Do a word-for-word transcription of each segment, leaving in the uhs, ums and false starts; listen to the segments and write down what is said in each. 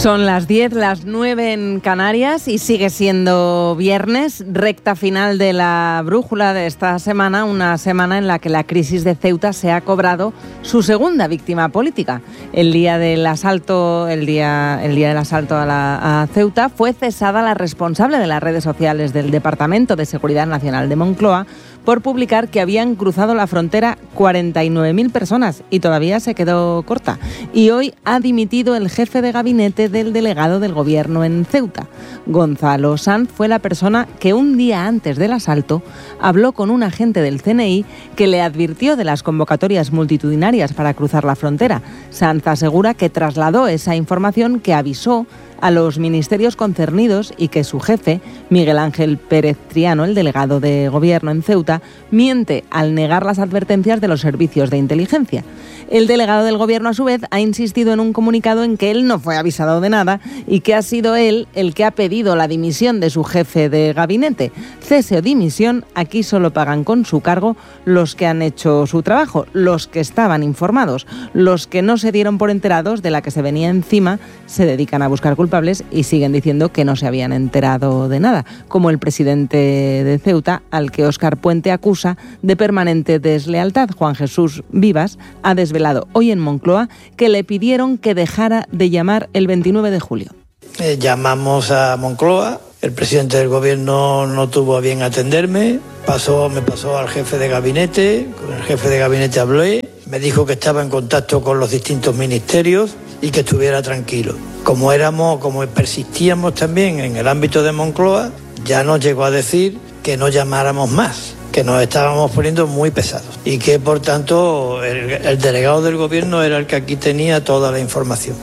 Son las diez, las nueve en Canarias y sigue siendo viernes, recta final de la brújula de esta semana, una semana en la que la crisis de Ceuta se ha cobrado su segunda víctima política. El día del asalto, el día, el día del asalto a, la, a Ceuta fue cesada la responsable de las redes sociales del Departamento de Seguridad Nacional de Moncloa por publicar que habían cruzado la frontera cuarenta y nueve mil personas y todavía se quedó corta. Y hoy ha dimitido el jefe de gabinete del delegado del gobierno en Ceuta. Gonzalo Sanz fue la persona que un día antes del asalto habló con un agente del C N I que le advirtió de las convocatorias multitudinarias para cruzar la frontera. Sanz asegura que trasladó esa información, que avisó a los ministerios concernidos y que su jefe, Miguel Ángel Pérez Triano, el delegado de gobierno en Ceuta, miente al negar las advertencias de los servicios de inteligencia. El delegado del gobierno, a su vez, ha insistido en un comunicado en que él no fue avisado de nada y que ha sido él el que ha pedido la dimisión de su jefe de gabinete. Cese o dimisión, aquí solo pagan con su cargo los que han hecho su trabajo, los que estaban informados. Los que no se dieron por enterados de la que se venía encima se dedican a buscar culpables y siguen diciendo que no se habían enterado de nada, como el presidente de Ceuta, al que Óscar Puente acusa de permanente deslealtad. Juan Jesús Vivas ha desvelado hoy en Moncloa que le pidieron que dejara de llamar el veintinueve de julio. Eh, llamamos a Moncloa, el presidente del gobierno no tuvo a bien atenderme, pasó, me pasó al jefe de gabinete, con el jefe de gabinete hablé, me dijo que estaba en contacto con los distintos ministerios y que estuviera tranquilo. Como éramos, como persistíamos también en el ámbito de Moncloa, ya nos llegó a decir que no llamáramos más, que nos estábamos poniendo muy pesados y que, por tanto, el, el delegado del gobierno era el que aquí tenía toda la información.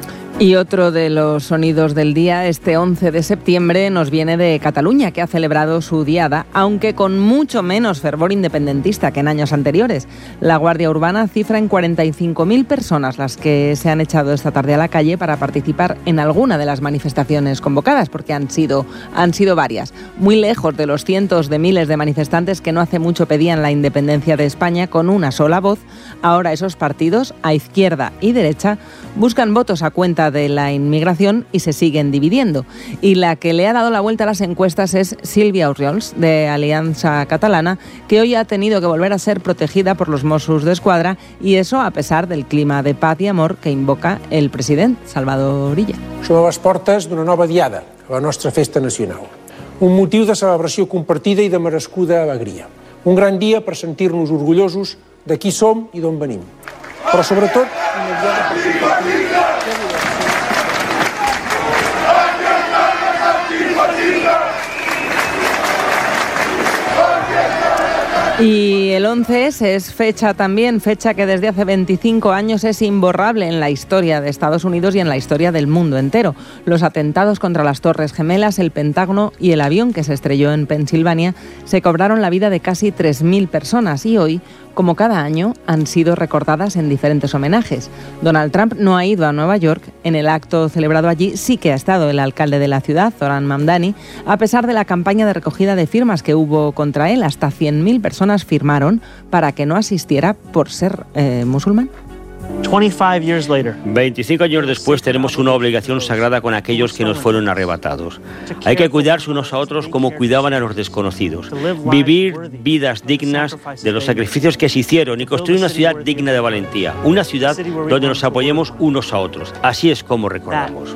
Y otro de los sonidos del día, este once de septiembre, nos viene de Cataluña, que ha celebrado su diada, aunque con mucho menos fervor independentista que en años anteriores. La Guardia Urbana cifra en cuarenta y cinco mil personas las que se han echado esta tarde a la calle para participar en alguna de las manifestaciones convocadas, porque han sido, han sido varias. Muy lejos de los cientos de miles de manifestantes que no hace mucho pedían la independencia de España con una sola voz, ahora esos partidos, a izquierda y derecha, buscan votos a cuenta de la inmigración y se siguen dividiendo. Y la que le ha dado la vuelta a las encuestas es Sílvia Orriols, de Alianza Catalana, que hoy ha tenido que volver a ser protegida por los Mossos d'Esquadra, y eso a pesar del clima de paz y amor que invoca el president Salvador Illa. Som a les portes d'una nova diada, a la nostra festa nacional. Un motiu de celebració compartida i de merescuda alegria. Un gran dia per sentir-nos orgullosos de qui som i d'on venim. Però sobretot una diada per compartir. Y el once ese es fecha también, fecha que desde hace veinticinco años es imborrable en la historia de Estados Unidos y en la historia del mundo entero. Los atentados contra las Torres Gemelas, el Pentágono y el avión que se estrelló en Pensilvania se cobraron la vida de casi tres mil personas y hoy, como cada año, han sido recordadas en diferentes homenajes. Donald Trump no ha ido a Nueva York. En el acto celebrado allí sí que ha estado el alcalde de la ciudad, Zoran Mamdani, a pesar de la campaña de recogida de firmas que hubo contra él. Hasta cien mil personas firmaron para que no asistiera por ser eh, musulmán. veinticinco años después tenemos una obligación sagrada con aquellos que nos fueron arrebatados. Hay que cuidarse unos a otros como cuidaban a los desconocidos. Vivir vidas dignas de los sacrificios que se hicieron y construir una ciudad digna de valentía. Una ciudad donde nos apoyemos unos a otros. Así es como recordamos.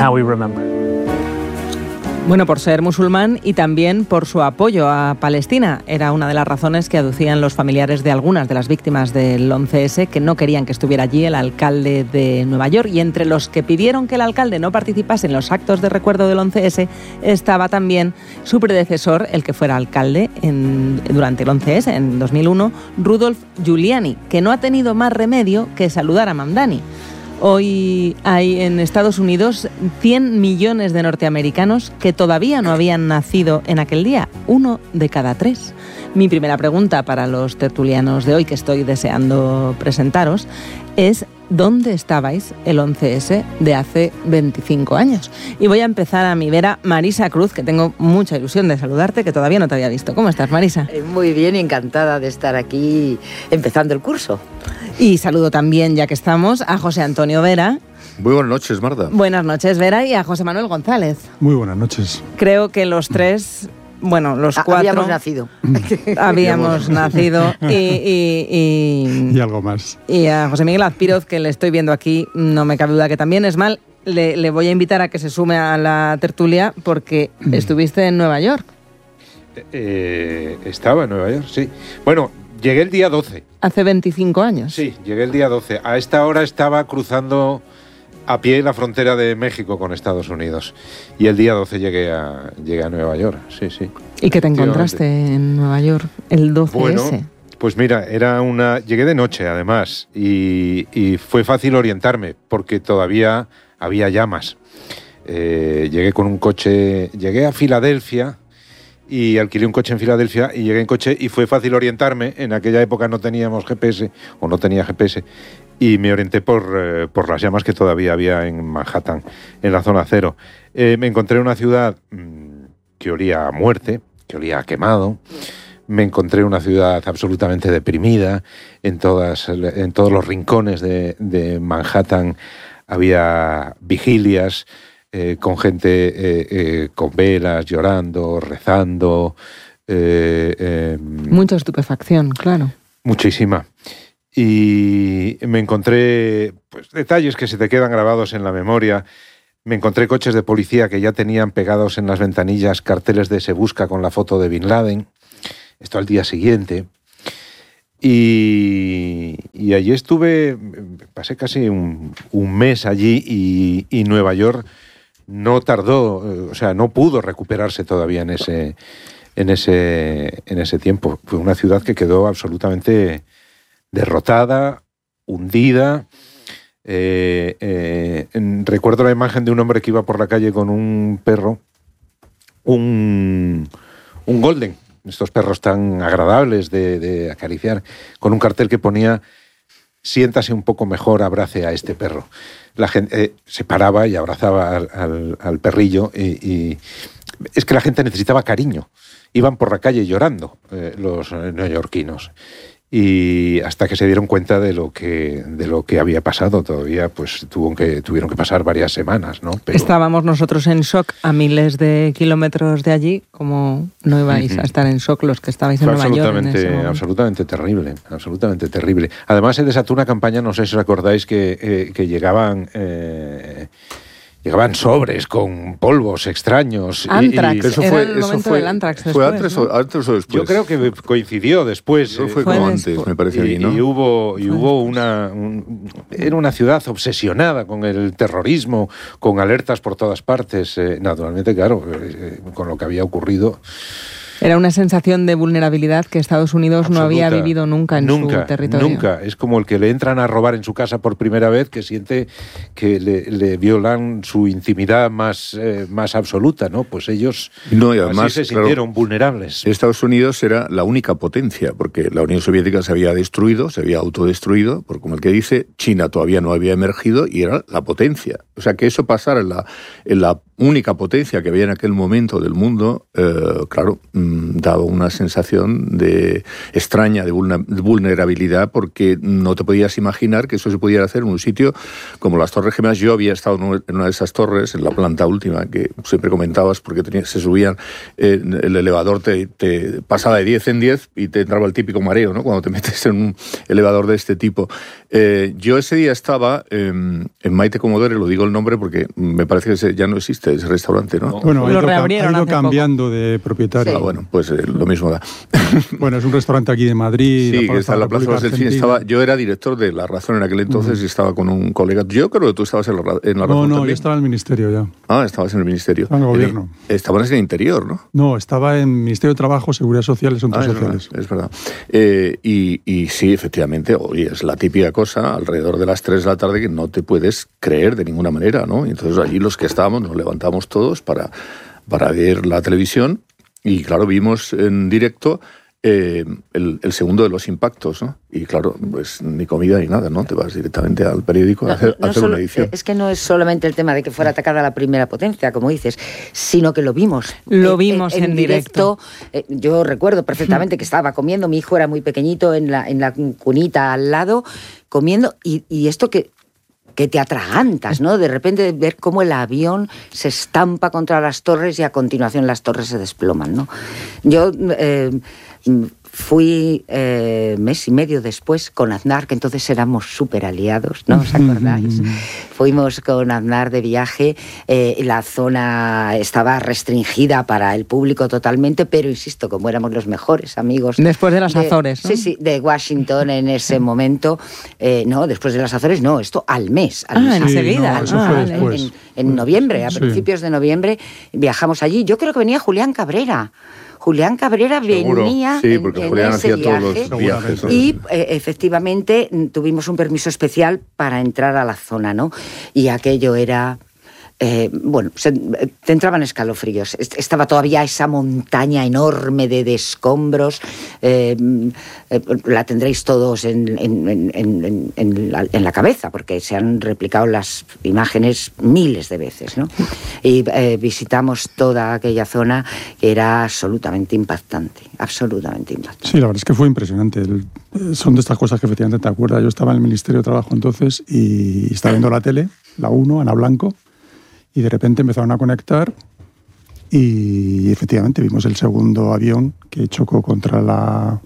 Bueno, por ser musulmán y también por su apoyo a Palestina. Era una de las razones que aducían los familiares de algunas de las víctimas del once ese, que no querían que estuviera allí el alcalde de Nueva York. Y entre los que pidieron que el alcalde no participase en los actos de recuerdo del once ese estaba también su predecesor, el que fuera alcalde en, durante el once ese, en dos mil uno, Rudolph Giuliani, que no ha tenido más remedio que saludar a Mamdani. Hoy hay en Estados Unidos cien millones de norteamericanos que todavía no habían nacido en aquel día, uno de cada tres. Mi primera pregunta para los tertulianos de hoy, que estoy deseando presentaros, es ¿dónde estabais el once ese de hace veinticinco años? Y voy a empezar a mi vera Marisa Cruz, que tengo mucha ilusión de saludarte, que todavía no te había visto. ¿Cómo estás, Marisa? Muy bien y encantada de estar aquí empezando el curso. Y saludo también, ya que estamos, a José Antonio Vera. Muy buenas noches, Marta. Buenas noches, Vera, y a José Manuel González. Muy buenas noches. Creo que los tres... Bueno, los cuatro... Habíamos nacido. Habíamos nacido y, y, y... Y algo más. Y a José Miguel Azpiroz, que le estoy viendo aquí, no me cabe duda que también es mal. Le, le voy a invitar a que se sume a la tertulia porque estuviste en Nueva York. Eh, estaba en Nueva York, sí. Bueno, llegué el día doce. ¿Hace veinticinco años? Sí, llegué el día doce. A esta hora estaba cruzando a pie la frontera de México con Estados Unidos. Y el día doce llegué a, llegué a Nueva York, sí, sí. ¿Y qué te encontraste en Nueva York el doce ese? Bueno, pues mira, era una... Llegué de noche, además, y, y fue fácil orientarme, porque todavía había llamas. Eh, llegué con un coche... Llegué a Filadelfia y alquilé un coche en Filadelfia y llegué en coche y fue fácil orientarme. En aquella época no teníamos G P S, o no tenía G P S, y me orienté por, eh, por las llamas que todavía había en Manhattan, en la zona cero. Eh, me encontré en una ciudad mmm, que olía a muerte, que olía a quemado. Me encontré una ciudad absolutamente deprimida. En, todas, en todos los rincones de, de Manhattan había vigilias, eh, con gente eh, eh, con velas, llorando, rezando. Eh, eh, Mucha estupefacción, claro. Muchísima. Y me encontré pues, detalles que se te quedan grabados en la memoria. Me encontré coches de policía que ya tenían pegados en las ventanillas carteles de "Se busca" con la foto de Bin Laden. Esto al día siguiente. Y, y allí estuve, pasé casi un, un mes allí y, y Nueva York no tardó, o sea, no pudo recuperarse todavía en ese, en ese, en ese tiempo. Fue una ciudad que quedó absolutamente derrotada, hundida. Eh, eh, en, recuerdo la imagen de un hombre que iba por la calle con un perro, un, un golden, estos perros tan agradables de, de acariciar, con un cartel que ponía "Siéntase un poco mejor, abrace a este perro". La gente eh, se paraba y abrazaba al, al, al perrillo y, y es que la gente necesitaba cariño. Iban por la calle llorando eh, los neoyorquinos. Y hasta que se dieron cuenta de lo que de lo que había pasado, todavía pues tuvo que, tuvieron que pasar varias semanas, ¿no? Pero... Estábamos nosotros en shock a miles de kilómetros de allí, como no ibais uh-huh. a estar en shock los que estabais en Nueva York. En ese momento. Absolutamente terrible, absolutamente terrible. Además se desató una campaña, no sé si os acordáis, que, eh, que llegaban... Eh, Llegaban sobres con polvos extraños. Antrax, y, y eso fue, era el momento del Antrax después, ¿Fue antes, ¿no? o, antes o después? Yo creo que coincidió después. Eso fue, fue como antes, me parece y, a mí, ¿no? Y hubo, y hubo una... Un, era una ciudad obsesionada con el terrorismo, con alertas por todas partes. Eh, naturalmente, claro, eh, con lo que había ocurrido... Era una sensación de vulnerabilidad que Estados Unidos Absoluta. no había vivido nunca en nunca, su territorio. Nunca. Es como el que le entran a robar en su casa por primera vez, que siente que le, le violan su intimidad más, eh, más absoluta, ¿no? Pues ellos no, y además, así se sintieron claro, vulnerables. Estados Unidos era la única potencia, porque la Unión Soviética se había destruido, se había autodestruido, por como el que dice, China todavía no había emergido y era la potencia. O sea, que eso pasara en la, en la única potencia que había en aquel momento del mundo, eh, claro, daba una sensación de extraña de vulnerabilidad, porque no te podías imaginar que eso se pudiera hacer en un sitio como las Torres Gemelas. Yo había estado en una de esas torres, en la planta última, que siempre comentabas, porque tenía, se subían, eh, el elevador te, te pasaba de diez en diez y te entraba el típico mareo, ¿no? Cuando te metes en un elevador de este tipo. Eh, yo ese día estaba eh, en Maite Comodore, lo digo el nombre porque me parece que ya no existe ese restaurante, ¿no? Bueno, ha ido, ha ido cambiando poco. de propietario. Sí. Ah, bueno, pues eh, lo mismo da. Bueno, es un restaurante aquí de Madrid. Sí, que está en la Plaza del Cine. Estaba, yo era director de La Razón en aquel entonces uh-huh. y estaba con un colega. Yo creo que tú estabas en La, en la no, Razón. No, no, yo estaba en el Ministerio ya. Ah, estabas en el Ministerio. Estaba en el Gobierno. En, estabas en el Interior, ¿no? No, estaba en Ministerio de Trabajo, Seguridad Social y Asuntos ah, es Sociales. Verdad, es verdad. Eh, y, y sí, efectivamente, oye, es la típica cosa alrededor de las tres de la tarde que no te puedes creer de ninguna manera, ¿no? Y entonces allí los que estábamos nos levantamos todos para, para ver la televisión y, claro, vimos en directo eh, el, el segundo de los impactos, ¿no? Y claro, pues ni comida ni nada, ¿no? Te vas directamente al periódico a hacer, no, no a hacer solo, una edición. Es que no es solamente el tema de que fuera atacada la primera potencia, como dices, sino que lo vimos. Lo vimos en, en, en directo. directo. Eh, yo recuerdo perfectamente que estaba comiendo, mi hijo era muy pequeñito en la, en la cunita al lado, comiendo, y, y esto que... que te atragantas, ¿no? De repente ver cómo el avión se estampa contra las torres y a continuación las torres se desploman, ¿no? Yo eh, fui eh, mes y medio después con Aznar, que entonces éramos súper aliados, ¿no? ¿Os acordáis? Fuimos con Aznar de viaje, eh, la zona estaba restringida para el público totalmente, pero insisto, como éramos los mejores amigos... Después de las de, Azores, ¿no? Sí, sí, de Washington en ese momento. Eh, no, después de las Azores, no, esto al mes. Al ah, mes enseguida. Sí, no, ah, en, en, en noviembre, a sí. principios de noviembre, viajamos allí. Yo creo que venía Julián Cabrera. Julián Cabrera Seguro. venía sí, porque en, Julián en ese hacía viaje todos los viajes. y eh, efectivamente tuvimos un permiso especial para entrar a la zona, ¿no? Y aquello era... Eh, bueno, se, te entraban escalofríos. Estaba todavía esa montaña enorme de, de escombros. Eh, eh, la tendréis todos en, en, en, en, en, la, en la cabeza, porque se han replicado las imágenes miles de veces, ¿no? Y eh, visitamos toda aquella zona que era absolutamente impactante, absolutamente impactante. Sí, la verdad es que fue impresionante. El, son de estas cosas que efectivamente te acuerdas. Yo estaba en el Ministerio de Trabajo entonces y estaba viendo la tele, la uno, Ana Blanco, y de repente empezaron a conectar y efectivamente vimos el segundo avión que chocó contra la,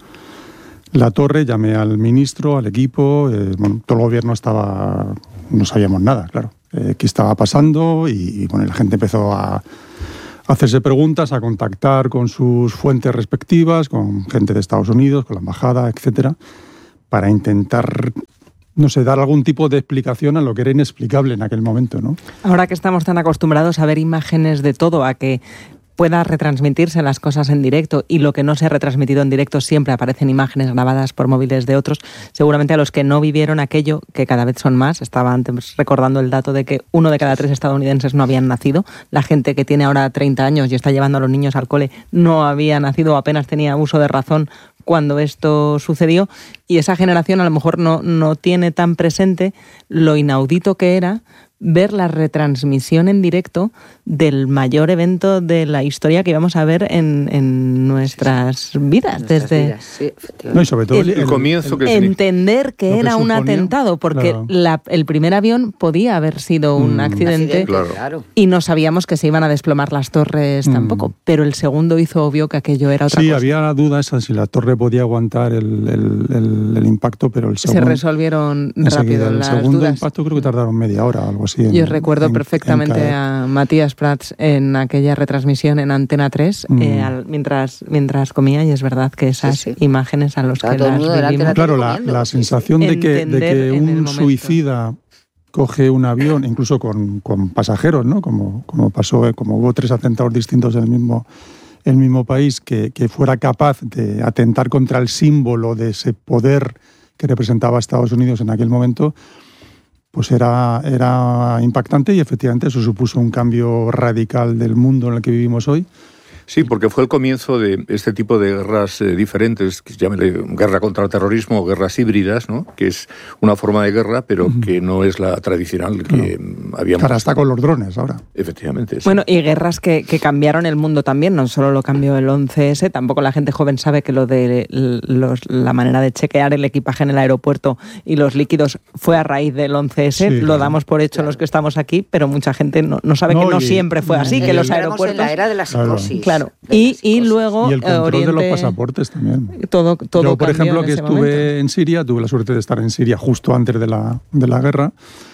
la torre. Llamé al ministro, al equipo, eh, bueno, todo el gobierno estaba, no sabíamos nada, claro, eh, qué estaba pasando y, y bueno, la gente empezó a, a hacerse preguntas, a contactar con sus fuentes respectivas, con gente de Estados Unidos, con la embajada, etcétera, para intentar... no sé, dar algún tipo de explicación a lo que era inexplicable en aquel momento, ¿no? Ahora que estamos tan acostumbrados a ver imágenes de todo, a que pueda retransmitirse las cosas en directo y lo que no se ha retransmitido en directo siempre aparecen imágenes grabadas por móviles de otros, seguramente a los que no vivieron aquello, que cada vez son más, estaba antes recordando el dato de que uno de cada tres estadounidenses no habían nacido, la gente que tiene ahora treinta años y está llevando a los niños al cole no había nacido o apenas tenía uso de razón cuando esto sucedió, y esa generación a lo mejor no, no tiene tan presente lo inaudito que era ver la retransmisión en directo del mayor evento de la historia que íbamos a ver en, en nuestras sí, sí. vidas. Nuestras desde vidas, sí, no, y sobre todo el, el, el comienzo que entender que era que un atentado, porque claro. la, el primer avión podía haber sido un mm. accidente, accidente claro. y no sabíamos que se iban a desplomar las torres mm. tampoco, pero el segundo hizo obvio que aquello era otra sí, cosa. Sí, había dudas si la torre podía aguantar el, el, el, el impacto, pero el segundo... Se resolvieron rápido el las segundo dudas. impacto creo que tardaron media hora o algo así. En, Yo recuerdo en, perfectamente en a Matías Prats en aquella retransmisión en Antena tres mm. eh, al, mientras, mientras comía, y es verdad que esas sí, sí. imágenes a los que las vivimos... Claro, la, la sensación de que, de que un suicida coge un avión, incluso con, con pasajeros, ¿no? Como, como pasó, como hubo tres atentados distintos en el mismo, el mismo país, que, que fuera capaz de atentar contra el símbolo de ese poder que representaba a Estados Unidos en aquel momento, pues era, era impactante, y efectivamente eso supuso un cambio radical del mundo en el que vivimos hoy. Sí, porque fue el comienzo de este tipo de guerras eh, diferentes, que se llama guerra contra el terrorismo o guerras híbridas, ¿no? Que es una forma de guerra, pero uh-huh. que no es la tradicional que no. habíamos... Ahora está con los drones, ahora. Efectivamente. Sí. Bueno, y guerras que, que cambiaron el mundo también, no solo lo cambió el once ese, tampoco la gente joven sabe que lo de los, la manera de chequear el equipaje en el aeropuerto y los líquidos fue a raíz del once ese, sí, lo claro. damos por hecho claro. los que estamos aquí, pero mucha gente no, no sabe no, que no y, siempre fue así, que los aeropuertos... en la era de la psicosis. Claro. Claro, y, y luego... Y el control Oriente, de los pasaportes también. Todo, todo Yo, por ejemplo, que estuve momento. en Siria, tuve la suerte de estar en Siria justo antes de la, de la guerra,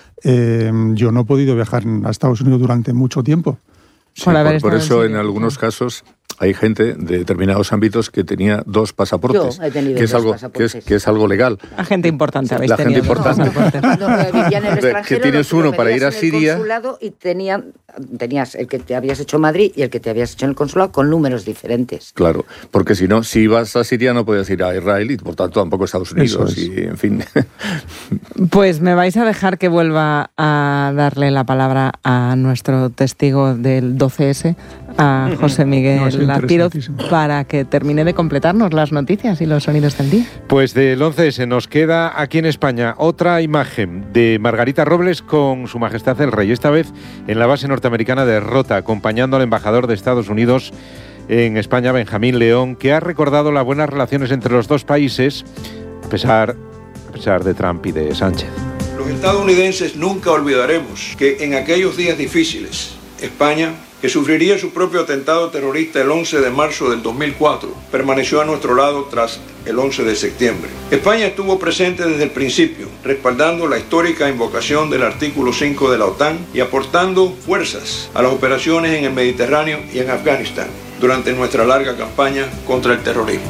eh, yo no he podido viajar a Estados Unidos durante mucho tiempo. Sí, por, por, por eso en, en algunos casos hay gente de determinados ámbitos que tenía dos pasaportes, Yo he tenido que, es dos algo, pasaportes. Que, es, que es algo legal. A gente importante habéis La tenido gente importante. Cuando vivía en el extranjero, que tienes uno para ir a Siria y tenía, tenías el que te habías hecho en Madrid y el que te habías hecho en el consulado con números diferentes. Claro, porque si no, si ibas a Siria no podías ir a Israel y por tanto tampoco a Estados Unidos. Es. Y en fin. Pues me vais a dejar que vuelva a darle la palabra a nuestro testigo del doce ese a José Miguel No, Lazpiroz para que termine de completarnos las noticias y los sonidos del día. Pues del once ese nos queda aquí en España otra imagen de Margarita Robles con Su Majestad el Rey, esta vez en la base norteamericana de Rota, acompañando al embajador de Estados Unidos en España, Benjamín León, que ha recordado las buenas relaciones entre los dos países, a pesar, a pesar de Trump y de Sánchez. Los estadounidenses nunca olvidaremos que en aquellos días difíciles, España, que sufriría su propio atentado terrorista el once de marzo del dos mil cuatro, permaneció a nuestro lado tras el once de septiembre. España estuvo presente desde el principio, respaldando la histórica invocación del artículo cinco de la OTAN y aportando fuerzas a las operaciones en el Mediterráneo y en Afganistán durante nuestra larga campaña contra el terrorismo.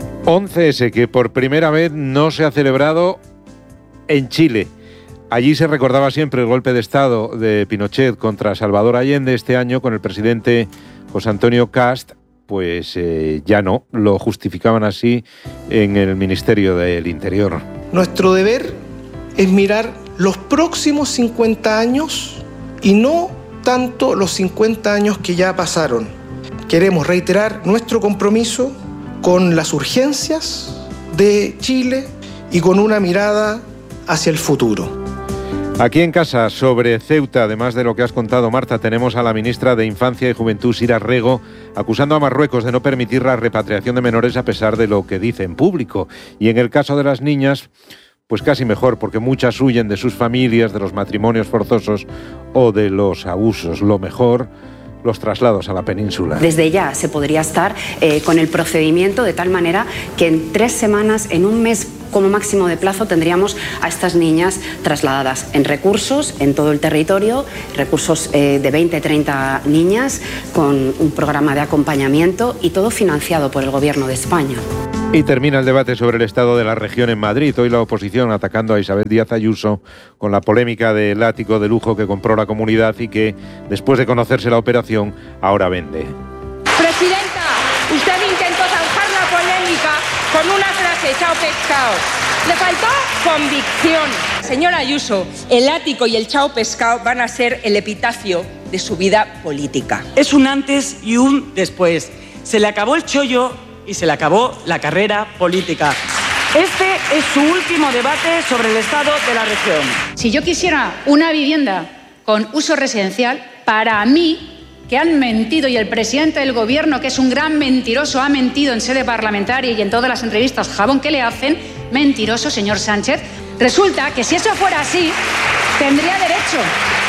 once ese que por primera vez no se ha celebrado en Chile. Allí se recordaba siempre el golpe de Estado de Pinochet contra Salvador Allende. Este año, con el presidente José Antonio Kast, pues eh, ya no, lo justificaban así en el Ministerio del Interior. Nuestro deber es mirar los próximos cincuenta años y no tanto los cincuenta años que ya pasaron. Queremos reiterar nuestro compromiso con las urgencias de Chile y con una mirada hacia el futuro. Aquí en casa, sobre Ceuta, además de lo que has contado, Marta, tenemos a la ministra de Infancia y Juventud, Sira Rego, acusando a Marruecos de no permitir la repatriación de menores a pesar de lo que dice en público. Y en el caso de las niñas, pues casi mejor, porque muchas huyen de sus familias, de los matrimonios forzosos o de los abusos. Lo mejor, los traslados a la península. Desde ya se podría estar eh, con el procedimiento de tal manera que en tres semanas, en un mes como máximo de plazo, tendríamos a estas niñas trasladadas en recursos en todo el territorio, recursos eh, de veinte a treinta niñas con un programa de acompañamiento y todo financiado por el Gobierno de España. Y termina el debate sobre el estado de la región en Madrid. Hoy la oposición atacando a Isabel Díaz Ayuso con la polémica del ático de lujo que compró la comunidad y que, después de conocerse la operación, ahora vende. Presidenta, usted intentó zanjar la polémica con una frase, chao pescado. Le faltó convicción. Señora Ayuso, el ático y el chao pescado van a ser el epitafio de su vida política. Es un antes y un después. Se le acabó el chollo y se le acabó la carrera política. Este es su último debate sobre el estado de la región. Si yo quisiera una vivienda con uso residencial, para mí, que han mentido, y el presidente del gobierno, que es un gran mentiroso, ha mentido en sede parlamentaria y en todas las entrevistas jabón que le hacen, mentiroso, señor Sánchez, resulta que si eso fuera así, tendría derecho.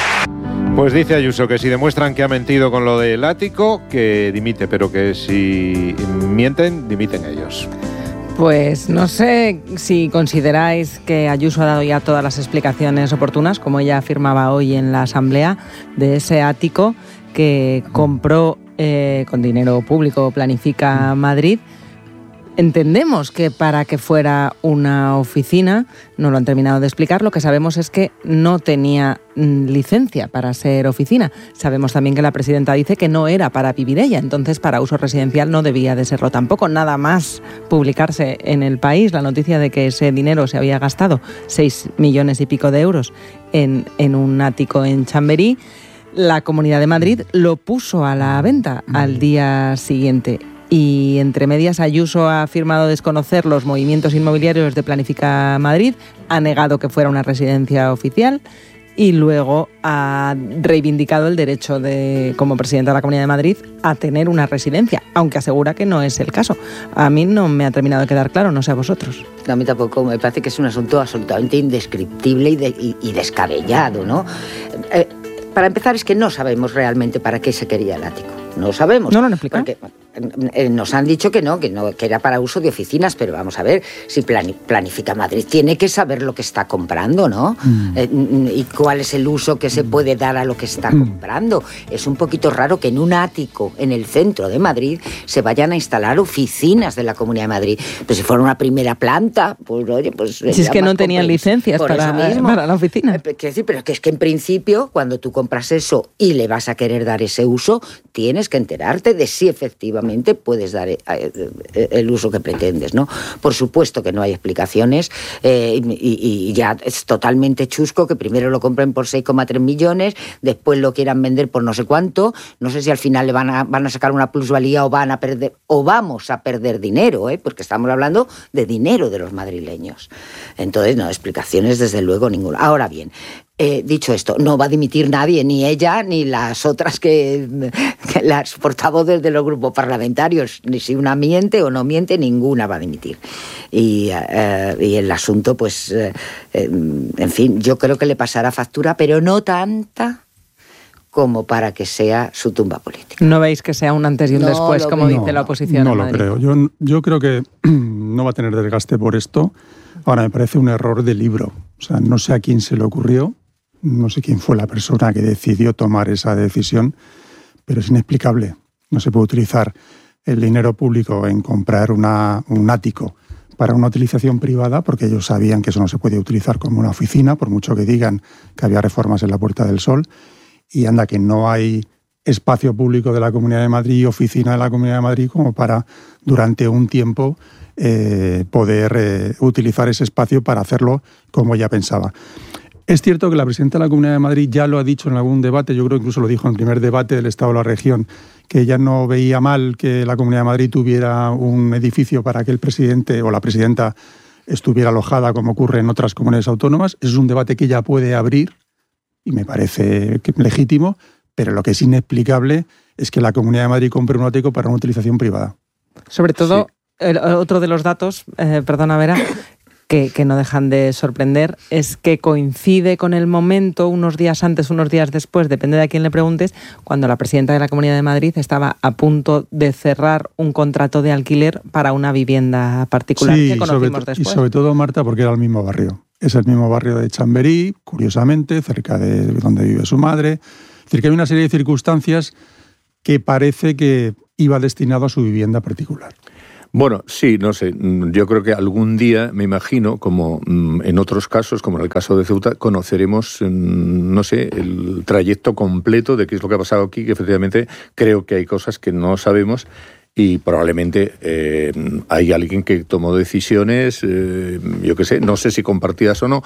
Pues dice Ayuso que si demuestran que ha mentido con lo del ático, que dimite, pero que si mienten, dimiten ellos. Pues no sé si consideráis que Ayuso ha dado ya todas las explicaciones oportunas, como ella afirmaba hoy en la Asamblea, de ese ático que compró eh, con dinero público Planifica Madrid. Entendemos que para que fuera una oficina, no lo han terminado de explicar, lo que sabemos es que no tenía mm, licencia para ser oficina. Sabemos también que la presidenta dice que no era para vivir ella, entonces para uso residencial no debía de serlo tampoco. Nada más publicarse en El País la noticia de que ese dinero se había gastado seis millones y pico de euros en, en un ático en Chamberí, la Comunidad de Madrid lo puso a la venta al día siguiente. Y entre medias Ayuso ha afirmado desconocer los movimientos inmobiliarios de Planifica Madrid, ha negado que fuera una residencia oficial y luego ha reivindicado el derecho de, como presidenta de la Comunidad de Madrid, a tener una residencia, aunque asegura que no es el caso. A mí no me ha terminado de quedar claro, no sé a vosotros. A mí tampoco, me parece que es un asunto absolutamente indescriptible y, de, y, y descabellado, ¿no? Eh, para empezar, es que no sabemos realmente para qué se quería el ático. No sabemos. ¿No lo han explicado? Porque eh, nos han dicho que no, que no, que era para uso de oficinas, pero vamos a ver, si plani- Planifica Madrid tiene que saber lo que está comprando, ¿no? Mm. Eh, y cuál es el uso que se puede dar a lo que está mm. comprando. Es un poquito raro que en un ático en el centro de Madrid se vayan a instalar oficinas de la Comunidad de Madrid. Pues si fuera una primera planta, pues oye, pues... Si es que no tenían licencias para, para la oficina. Eh, quiero decir, pero que es que en principio, cuando tú compras eso y le vas a querer dar ese uso, tienes que enterarte de si efectivamente perfectamente puedes dar el uso que pretendes, ¿no? Por supuesto que no hay explicaciones eh, y, y ya es totalmente chusco que primero lo compren por seis coma tres millones, después lo quieran vender por no sé cuánto, no sé si al final le van a, van a sacar una plusvalía o van a perder, o vamos a perder dinero, ¿eh? Porque estamos hablando de dinero de los madrileños. Entonces, no, explicaciones desde luego ninguna. Ahora bien, Eh, dicho esto, no va a dimitir nadie, ni ella, ni las otras que, que las portavoces de los grupos parlamentarios, ni si una miente o no miente, ninguna va a dimitir. Y, eh, y el asunto, pues, eh, eh, en fin, yo creo que le pasará factura, pero no tanta como para que sea su tumba política. ¿No veis que sea un antes y un no después, como veo. dice la oposición? No, en no Madrid? lo creo. Yo, yo creo que no va a tener desgaste por esto. Ahora, me parece un error de libro. O sea, no sé a quién se le ocurrió, no sé quién fue la persona que decidió tomar esa decisión, pero es inexplicable. No se puede utilizar el dinero público en comprar una, un ático para una utilización privada, porque ellos sabían que eso no se podía utilizar como una oficina, por mucho que digan que había reformas en la Puerta del Sol, y anda que no hay espacio público de la Comunidad de Madrid y oficina de la Comunidad de Madrid como para, durante un tiempo, eh, poder eh, utilizar ese espacio para hacerlo como ella pensaba. Es cierto que la presidenta de la Comunidad de Madrid ya lo ha dicho en algún debate, yo creo que incluso lo dijo en el primer debate del Estado de la Región, que ella no veía mal que la Comunidad de Madrid tuviera un edificio para que el presidente o la presidenta estuviera alojada, como ocurre en otras comunidades autónomas. Es un debate que ella puede abrir y me parece legítimo, pero lo que es inexplicable es que la Comunidad de Madrid compre un ático para una utilización privada. Sobre todo, sí. el, otro de los datos, eh, perdona Vera, Que, que no dejan de sorprender, es que coincide con el momento, unos días antes, unos días después, depende de a quién le preguntes, cuando la presidenta de la Comunidad de Madrid estaba a punto de cerrar un contrato de alquiler para una vivienda particular sí, que conocimos sobre después. Y sobre todo, Marta, porque era el mismo barrio. Es el mismo barrio de Chamberí, curiosamente, cerca de donde vive su madre. Es decir, que hay una serie de circunstancias que parece que iba destinado a su vivienda particular. Bueno, sí, no sé, yo creo que algún día, me imagino, como en otros casos, como en el caso de Ceuta, conoceremos, no sé, el trayecto completo de qué es lo que ha pasado aquí, que efectivamente creo que hay cosas que no sabemos y probablemente eh, hay alguien que tomó decisiones, eh, yo qué sé, no sé si compartidas o no.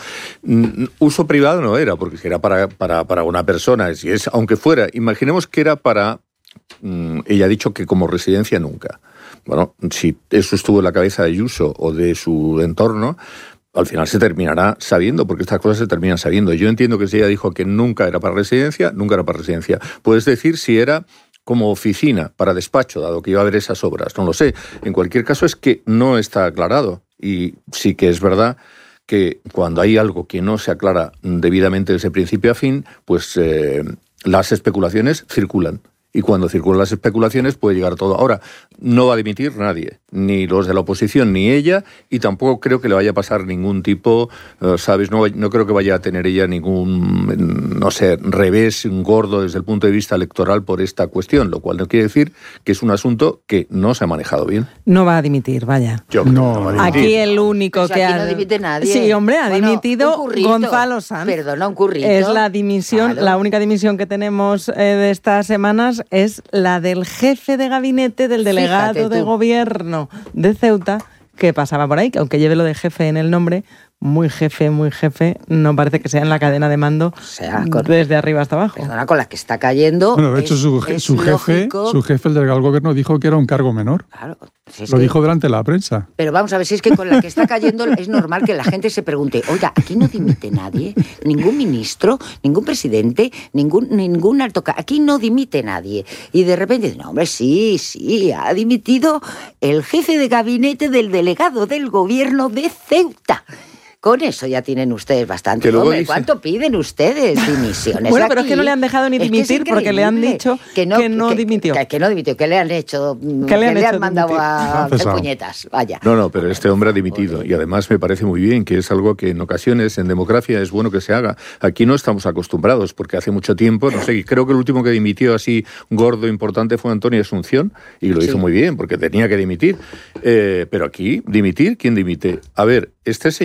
Uso privado no era, porque si era para, para, para una persona, si es, aunque fuera, imaginemos que era para, ella ha dicho que como residencia nunca. Bueno, si eso estuvo en la cabeza de Ayuso o de su entorno, al final se terminará sabiendo, porque estas cosas se terminan sabiendo. Yo entiendo que si ella dijo que nunca era para residencia, nunca era para residencia. Puedes decir si era como oficina, para despacho, dado que iba a haber esas obras. No lo sé. En cualquier caso es que no está aclarado. Y sí que es verdad que cuando hay algo que no se aclara debidamente desde principio a fin, pues eh, las especulaciones circulan. Y cuando circulan las especulaciones puede llegar todo. Ahora, no va a dimitir nadie, ni los de la oposición, ni ella, y tampoco creo que le vaya a pasar ningún tipo, uh, ¿sabes? No, no creo que vaya a tener ella ningún, no sé, revés gordo desde el punto de vista electoral por esta cuestión, lo cual no quiere decir que es un asunto que no se ha manejado bien. No va a dimitir, vaya. Yo creo no, que no va a dimitir. Aquí el único pues que aquí ha... no dimite nadie. Sí, hombre, ha bueno, dimitido Gonzalo Sanz. Perdona, un currito. Es la dimisión, claro. La única dimisión que tenemos eh, de estas semanas es la del jefe de gabinete del delegado de gobierno de Ceuta, que pasaba por ahí, que aunque lleve lo de jefe en el nombre, muy jefe, muy jefe, no parece que sea en la cadena de mando, o sea, con, desde arriba hasta abajo. Perdona, con la que está cayendo. Bueno, de hecho, es, su, su jefe, su jefe, el delegado del gobierno, dijo que era un cargo menor. Claro. Si lo que, dijo delante de la prensa. Pero vamos a ver, si es que con la que está cayendo es normal que la gente se pregunte, oiga, aquí no dimite nadie, ningún ministro, ningún presidente, ningún, ningún alto... Aquí no dimite nadie. Y de repente, no, hombre, sí, sí, ha dimitido el jefe de gabinete del delegado del gobierno de Ceuta. Con eso ya tienen ustedes bastante. Hombre, dice... ¿cuánto piden ustedes dimisiones? Bueno, aquí? Pero es que no le han dejado ni dimitir es que porque le han dicho que no, que no que, dimitió. Que, que no dimitió, que le han hecho, que le han, que hecho le han mandado dimitir. a hacer puñetas. Vaya. No, no, pero este hombre ha dimitido. Y además me parece muy bien, que es algo que en ocasiones en democracia es bueno que se haga. Aquí no estamos acostumbrados, porque hace mucho tiempo, no sé, creo que el último que dimitió así gordo, importante, fue Antonio Asunción, y lo sí. hizo muy bien, porque tenía que dimitir. Eh, pero aquí, dimitir, ¿quién dimite? A ver, este señor dice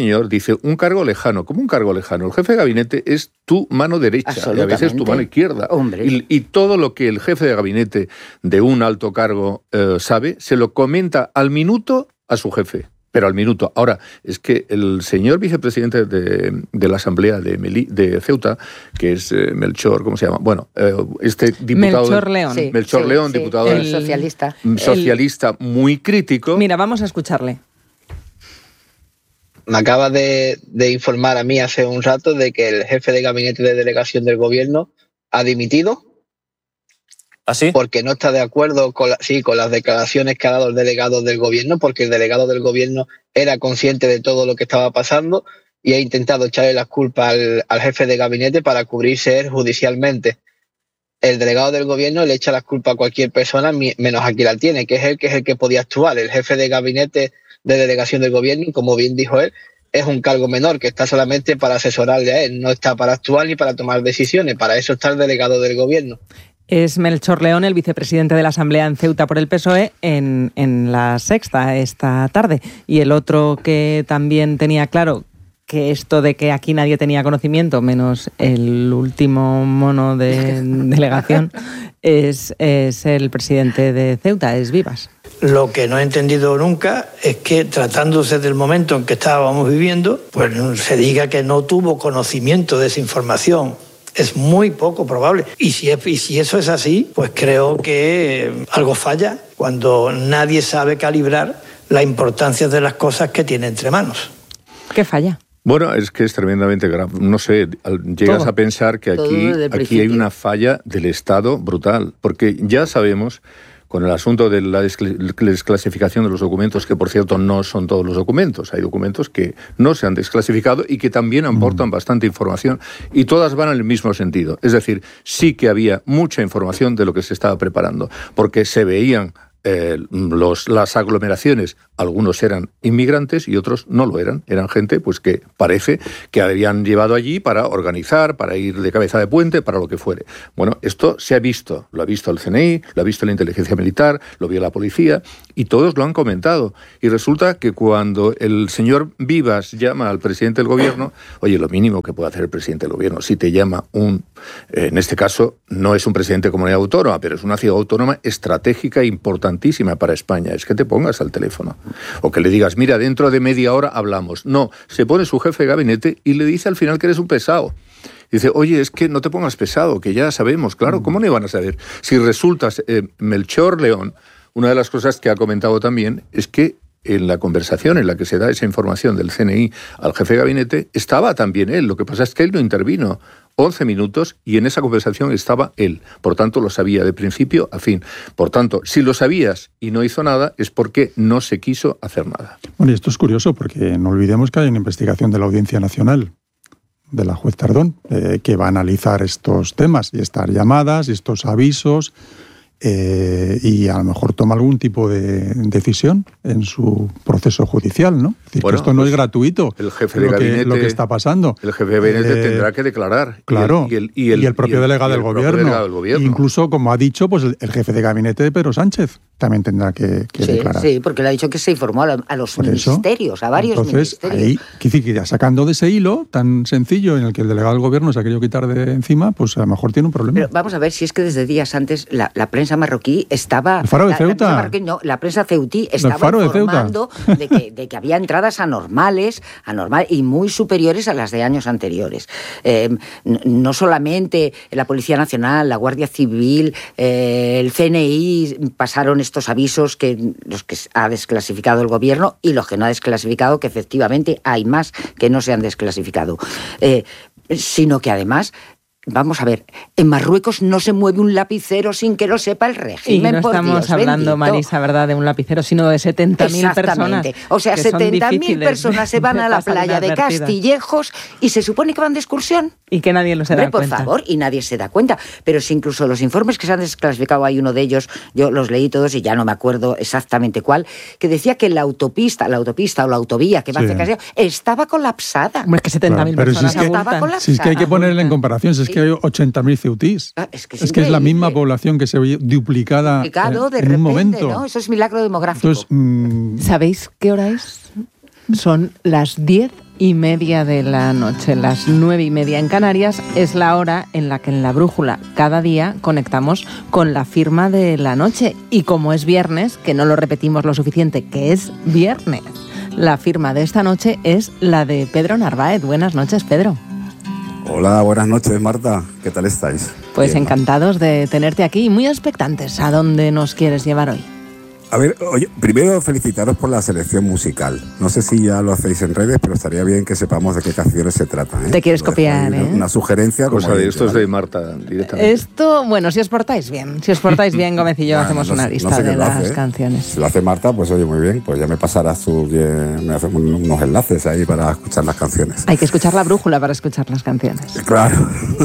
dice, un cargo lejano. ¿Cómo un cargo lejano? El jefe de gabinete es tu mano derecha y a veces tu mano izquierda. Hombre. Y, y todo lo que el jefe de gabinete de un alto cargo eh, sabe, se lo comenta al minuto a su jefe. Pero al minuto. Ahora, es que el señor vicepresidente de, de la Asamblea de, Meli, de Ceuta, que es eh, Melchor, ¿cómo se llama? Bueno, eh, este diputado... Melchor León. Sí, Melchor sí, León, sí, diputado... El del, socialista. Socialista el, muy crítico. Mira, vamos a escucharle. Me acaba de, de informar a mí hace un rato de que el jefe de gabinete de delegación del gobierno ha dimitido. ¿Ah, sí? Porque no está de acuerdo con, la, sí, con las declaraciones que ha dado el delegado del gobierno, porque el delegado del gobierno era consciente de todo lo que estaba pasando y ha intentado echarle las culpas al, al jefe de gabinete para cubrirse él judicialmente. El delegado del gobierno le echa las culpas a cualquier persona menos a quien la tiene, que es él, que es el que podía actuar. El jefe de gabinete de delegación del gobierno, y como bien dijo él, es un cargo menor que está solamente para asesorarle a él, no está para actuar ni para tomar decisiones. Para eso está el delegado del gobierno. Es Melchor León, el vicepresidente de la Asamblea en Ceuta por el P S O E, en, en la Sexta esta tarde. Y el otro que también tenía claro que esto de que aquí nadie tenía conocimiento, menos el último mono de delegación, es, es el presidente de Ceuta, es Vivas. Lo que no he entendido nunca es que, tratándose del momento en que estábamos viviendo, pues se diga que no tuvo conocimiento de esa información. Es muy poco probable. Y si, es, y si eso es así, pues creo que algo falla cuando nadie sabe calibrar la importancia de las cosas que tiene entre manos. ¿Qué falla? Bueno, es que es tremendamente grave. No sé, llegas Todo. a pensar que aquí, aquí hay una falla del Estado brutal, porque ya sabemos, con el asunto de la desclasificación de los documentos, que por cierto no son todos los documentos, hay documentos que no se han desclasificado y que también aportan bastante información, y todas van en el mismo sentido. Es decir, sí que había mucha información de lo que se estaba preparando, porque se veían eh, los, las aglomeraciones, algunos eran inmigrantes y otros no lo eran, eran gente pues que parece que habían llevado allí para organizar, para ir de cabeza de puente, para lo que fuere. Bueno, esto se ha visto, lo ha visto el C N I, lo ha visto la inteligencia militar, lo vio la policía y todos lo han comentado. Y resulta que cuando el señor Vivas llama al presidente del gobierno, oye, lo mínimo que puede hacer el presidente del gobierno, si te llama un, eh, en este caso no es un presidente de comunidad autónoma, pero es una ciudad autónoma estratégica e importantísima para España, es que te pongas al teléfono. O que le digas, mira, dentro de media hora hablamos. No, se pone su jefe de gabinete y le dice al final que eres un pesado. Dice, oye, es que no te pongas pesado, que ya sabemos. Claro, ¿cómo no iban a saber? Si resultas eh, Melchor León, una de las cosas que ha comentado también es que en la conversación en la que se da esa información del C N I al jefe de gabinete, estaba también él. Lo que pasa es que él no intervino. once minutos y en esa conversación estaba él. Por tanto, lo sabía de principio a fin. Por tanto, si lo sabías y no hizo nada, es porque no se quiso hacer nada. Bueno, y esto es curioso porque no olvidemos que hay una investigación de la Audiencia Nacional, de la juez Tardón, eh, que va a analizar estos temas y estas llamadas y estos avisos. Eh, y a lo mejor toma algún tipo de decisión en su proceso judicial, ¿no? Es decir, bueno, que esto no pues es gratuito. El jefe de lo gabinete, que, lo que está pasando. El jefe de gabinete eh, tendrá que declarar. Claro. Y el, y el, y el propio y el, delegado, y el del, propio gobierno. delegado del gobierno. Incluso, como ha dicho, pues el, el jefe de gabinete de Pedro Sánchez también tendrá que, que sí, declarar. Sí, porque le ha dicho que se informó a, la, a los Por ministerios, eso, a varios entonces, ministerios. Ahí, que decir, que ya sacando de ese hilo tan sencillo en el que el delegado del gobierno se ha querido quitar de encima, pues a lo mejor tiene un problema. Pero vamos a ver si es que desde días antes la, la prensa marroquí estaba... El Faro de la, Ceuta. La prensa, marroquí, no, la prensa ceutí estaba Faro informando de, de, que, de que había entradas anormales, anormal y muy superiores a las de años anteriores. Eh, no solamente la Policía Nacional, la Guardia Civil, eh, el C N I pasaron estos avisos que los que ha desclasificado el gobierno y los que no ha desclasificado, que efectivamente hay más que no se han desclasificado. Eh, sino que además... Vamos a ver, en Marruecos no se mueve un lapicero sin que lo sepa el régimen. Y no por estamos Dios hablando, bendito. Marisa, ¿verdad?, de un lapicero, sino de setenta mil personas. O sea, setenta mil personas se van a la playa de Castillejos y se supone que van de excursión. Y que nadie lo se da Hombre, cuenta. Por favor, y nadie se da cuenta. Pero si incluso los informes que se han desclasificado, hay uno de ellos, yo los leí todos y ya no me acuerdo exactamente cuál, que decía que la autopista, la autopista o la autovía que va Sí. hacia Castillejos estaba colapsada. Hombre, es que setenta mil Claro, pero personas si es, que, Estaba colapsada. si es que hay que ponerle en comparación, si es que hay ochenta mil ceutís. Ah, es que es es que es la increíble. misma población que se ve duplicada Duplicado en, de en repente, un momento. ¿no? Eso es milagro demográfico. Entonces, mm, ¿Sabéis qué hora es? Son las diez y media de la noche, las nueve y media en Canarias, es la hora en la que en La Brújula cada día conectamos con la firma de la noche. Y como es viernes, que no lo repetimos lo suficiente, que es viernes, la firma de esta noche es la de Pedro Narváez. Buenas noches, Pedro. Hola, buenas noches, Marta. ¿Qué tal estáis? Pues Bien, encantados de tenerte aquí y muy expectantes. ¿A dónde nos quieres llevar hoy? A ver, oye, primero felicitaros por la selección musical. No sé si ya lo hacéis en redes, pero estaría bien que sepamos de qué canciones se tratan, ¿eh? Te quieres copiar, ¿eh? Una sugerencia. Cosa como de el- esto es de Marta directamente. Esto, bueno, si os portáis bien, si os portáis bien, Gómez y yo Bueno, hacemos no una sé- no lista sé de quién lo las hace, ¿eh? canciones. Si lo hace Marta, pues oye, muy bien. Pues ya me pasarás tú, eh, me haces un- unos enlaces ahí para escuchar las canciones. Hay que escuchar La Brújula para escuchar las canciones. Claro.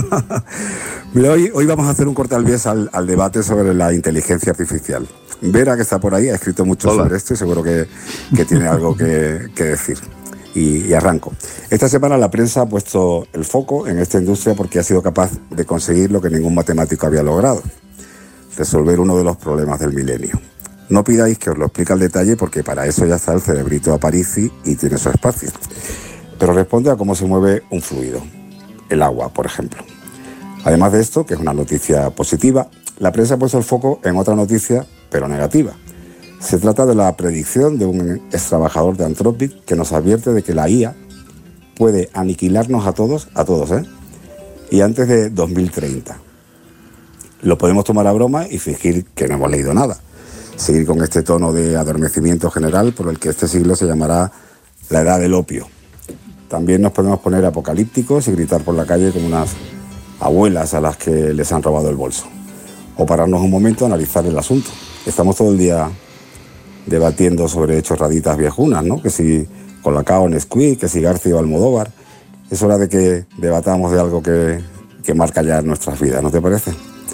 Mira, hoy, hoy vamos a hacer un corte al bies al, al debate sobre la inteligencia artificial. Vera, que está por ahí, ha escrito mucho Hola. sobre esto y seguro que, que tiene algo que, que decir. Y, y arranco. Esta semana la prensa ha puesto el foco en esta industria porque ha sido capaz de conseguir lo que ningún matemático había logrado: resolver uno de los problemas del milenio. No pidáis que os lo explique al detalle porque para eso ya está el cerebrito Aparici y tiene su espacio. Pero responde a cómo se mueve un fluido, el agua, por ejemplo. Además de esto, que es una noticia positiva, la prensa ha puesto el foco en otra noticia, pero negativa. Se trata de la predicción de un ex trabajador de Anthropic que nos advierte de que la I A puede aniquilarnos a todos, a todos, ¿eh? Y antes de dos mil treinta. Lo podemos tomar a broma y fingir que no hemos leído nada. Seguir con este tono de adormecimiento general por el que este siglo se llamará la edad del opio. También nos podemos poner apocalípticos y gritar por la calle como unas abuelas a las que les han robado el bolso. O pararnos un momento a analizar el asunto. Estamos todo el día debatiendo sobre chorraditas viejunas, ¿no? Que si Colacao, Nesquik, que si García o Almodóvar. Es hora de que debatamos de algo que, que marca ya nuestras vidas, ¿no te parece?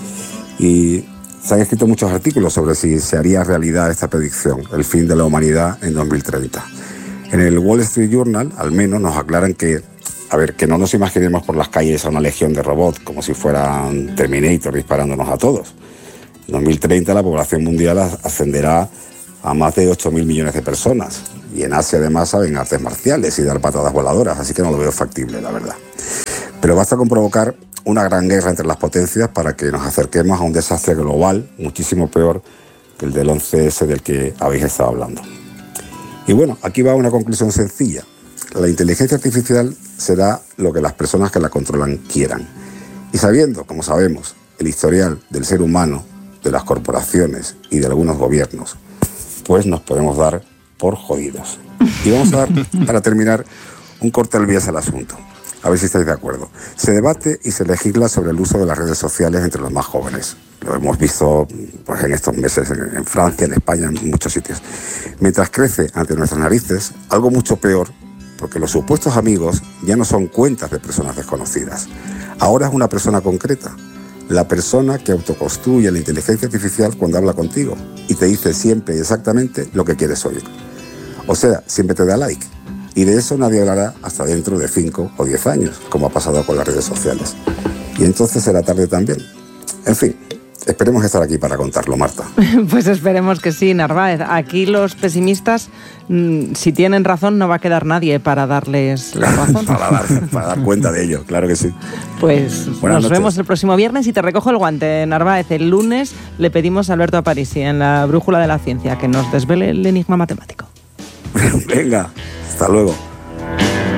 Y se han escrito muchos artículos sobre si se haría realidad esta predicción, el fin de la humanidad en dos mil treinta. En el Wall Street Journal, al menos, nos aclaran que, a ver, que no nos imaginemos por las calles a una legión de robots como si fueran Terminator disparándonos a todos. En dos mil treinta la población mundial ascenderá a más de ocho mil millones de personas. Y en Asia, además, saben artes marciales y dar patadas voladoras, así que no lo veo factible, la verdad. Pero basta con provocar una gran guerra entre las potencias para que nos acerquemos a un desastre global muchísimo peor que el del once ese del que habéis estado hablando. Y bueno, aquí va una conclusión sencilla. La inteligencia artificial será lo que las personas que la controlan quieran. Y sabiendo, como sabemos, el historial del ser humano, de las corporaciones y de algunos gobiernos, pues nos podemos dar por jodidos. Y vamos a dar, para terminar, un corte al bies al asunto. A ver si estáis de acuerdo. Se debate y se legisla sobre el uso de las redes sociales entre los más jóvenes. Lo hemos visto pues, en estos meses en, en Francia, en España, en muchos sitios. Mientras crece ante nuestras narices algo mucho peor, porque los supuestos amigos ya no son cuentas de personas desconocidas. Ahora es una persona concreta. La persona que autoconstruye la inteligencia artificial cuando habla contigo y te dice siempre y exactamente lo que quieres oír. O sea, siempre te da like. Y de eso nadie hablará hasta dentro de cinco o diez años, como ha pasado con las redes sociales. Y entonces será tarde también. En fin, esperemos estar aquí para contarlo, Marta. Pues esperemos que sí, Narváez. Aquí los pesimistas, mmm, si tienen razón, no va a quedar nadie para darles la razón. para, dar, para dar cuenta de ello, claro que sí. Pues Buenas nos noches. vemos el próximo viernes y te recojo el guante, Narváez. El lunes le pedimos a Alberto Aparici en la Brújula de la Ciencia que nos desvele el enigma matemático. Venga, hasta luego.